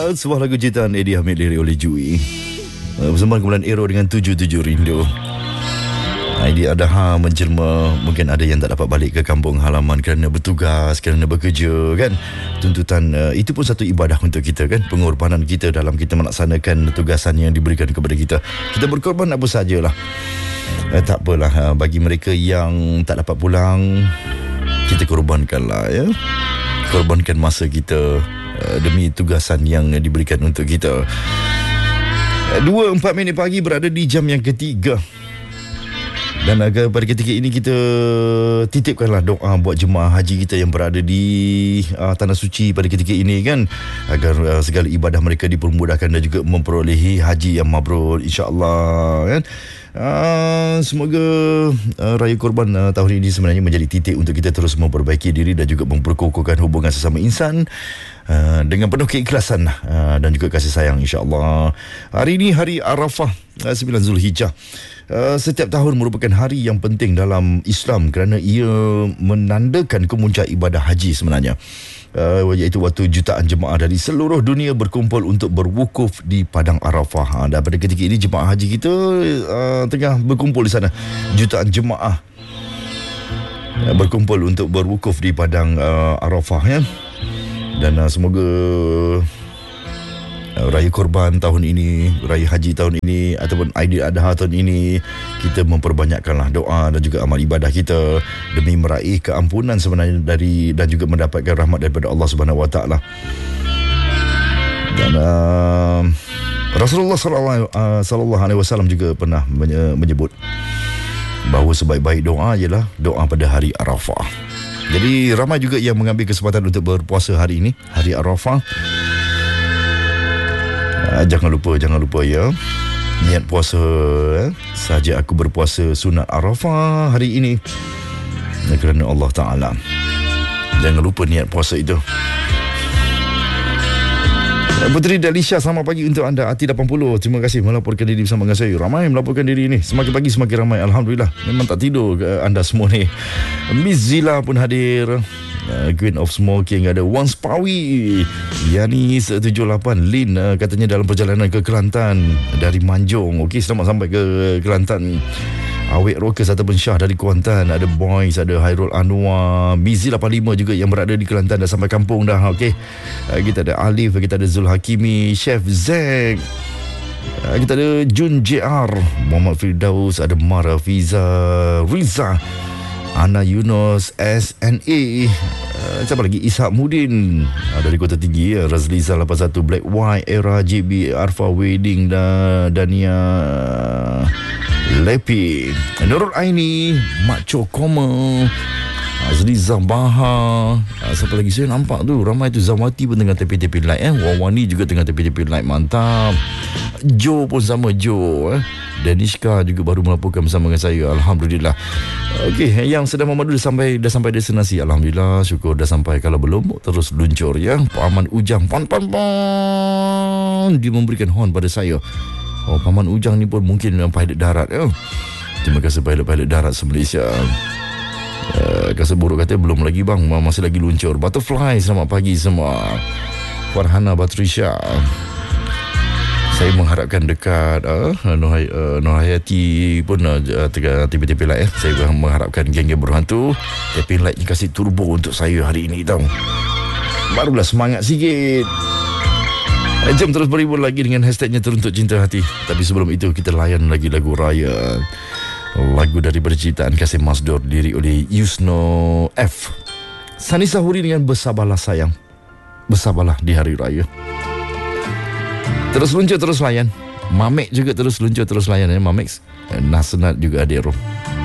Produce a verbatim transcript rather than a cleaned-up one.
Rindu, sebuah lagu ciptaan Eddie Hamid, lirik oleh Jui. Uh, Bersama kumpulan Aero dengan tujuh tujuh Rindu. Aidi Adha menjelma, mungkin ada yang tak dapat balik ke kampung halaman kerana bertugas, kerana bekerja kan. Tuntutan uh, itu pun satu ibadah untuk kita kan. Pengorbanan kita dalam kita melaksanakan tugasan yang diberikan kepada kita. Kita berkorban apa sajalah. Uh, tak apalah, uh, bagi mereka yang tak dapat pulang, kita korbankanlah ya. Korbankan masa kita uh, demi tugasan yang diberikan untuk kita. uh, Dua empat minit pagi berada di jam yang ketiga. Dan agar pada ketika ini kita titipkanlah doa buat jemaah haji kita yang berada di uh, Tanah Suci pada ketika ini kan, agar uh, segala ibadah mereka dipermudahkan dan juga memperolehi haji yang mabrur insya-Allah kan. Uh, semoga uh, Raya Korban uh, tahun ini sebenarnya menjadi titik untuk kita terus memperbaiki diri dan juga memperkokohkan hubungan sesama insan uh, dengan penuh keikhlasan uh, dan juga kasih sayang insya-Allah. Hari ini hari Arafah, uh, sembilan Zulhijjah. Uh, setiap tahun merupakan hari yang penting dalam Islam kerana ia menandakan kemuncak ibadah haji sebenarnya. Uh, iaitu waktu jutaan jemaah dari seluruh dunia berkumpul untuk berwukuf di Padang Arafah. Dan pada ketika ini jemaah haji kita uh, tengah berkumpul di sana. Jutaan jemaah uh, berkumpul untuk berwukuf di Padang uh, Arafah ya. Dan uh, semoga Raya Korban tahun ini, Raya Haji tahun ini ataupun Aidil Adha tahun ini, kita memperbanyakkanlah doa dan juga amal ibadah kita demi meraih keampunan sebenarnya dari dan juga mendapatkan rahmat daripada Allah Subhanahu Wa Taala. Dan uh, Rasulullah sallallahu alaihi wasallam juga pernah menyebut bahawa sebaik-baik doa ialah doa pada hari Arafah. Jadi ramai juga yang mengambil kesempatan untuk berpuasa hari ini, hari Arafah. Uh, jangan lupa, jangan lupa ya, niat puasa eh? Saja aku berpuasa sunat Arafah hari ini ya, kerana Allah Ta'ala. Jangan lupa niat puasa itu. Puteri Dalisha, selamat pagi untuk anda. Ati lapan puluh, terima kasih melaporkan diri bersama dengan saya. Ramai melaporkan diri ni, semakin pagi semakin ramai. Alhamdulillah, memang tak tidur anda semua ni. Miss Zila pun hadir. Uh, Queen of Smoking ada Wan Spawi, Yani tujuh lapan Lin uh, katanya dalam perjalanan ke Kelantan dari Manjung. Okey, selamat sampai ke Kelantan. Awek Rockers ataupun Syah dari Kuantan, ada Boys, ada Hairul Anwar, Mizi lapan lima juga yang berada di Kelantan dah sampai kampung dah. Okey, uh, kita ada Alif, kita ada Zul Hakimi, Chef Zack, uh, kita ada Jun J R, Muhammad Firdaus, ada Mara Fiza, Riza, Ana Yunus, S N A, uh, siapa lagi, Ishak Mudin uh, dari Kota Tinggi ya, Razliza lapan satu, Black White, Era, J B, Arfa Wedding dan Dania Lepi, Nurul Aini, Mak Cokoma, Azliza Baha, uh, siapa lagi saya nampak tu, ramai tu. Zawati pun tengah tepi-tepi light eh. Wawani juga tengah tepi-tepi light, mantap. Joe pun sama Joe eh. Danishka juga baru melaporkan bersama dengan saya. Alhamdulillah. Okey, yang sedang memadu dah sampai dah sampai destinasi. Alhamdulillah, syukur dah sampai. Kalau belum, terus luncur ya. Paman Ujang, pan pan pan, dia memberikan horn pada saya. Oh, Paman Ujang ni pun mungkin pilot darat ya. Terima kasih pilot-pilot darat se-Malaysia. Uh, Kasih buruk kata belum lagi bang, masih lagi luncur. Butterfly, selamat pagi semua. Farhana Batrisha, saya mengharapkan dekat uh, Nur, uh, Nur Hayati pun uh, tengah tepi-tepi light eh. Saya mengharapkan geng-geng berhantu tepi light ni kasih turbo untuk saya hari ini tau. Barulah semangat sikit. uh, Jom terus berhibur lagi dengan hashtagnya Teruntuk Cinta Hati. Tapi sebelum itu kita layan lagi lagu raya, lagu daripada ciptaan Kasim Masdur, lirik oleh Yusno F. Sani Sahuri dengan Bersabarlah Sayang. Bersabarlah di hari raya. Terus luncur, terus layan. Mamek juga terus luncur, terus layan ya. Mamek, Nasenat juga ada roh.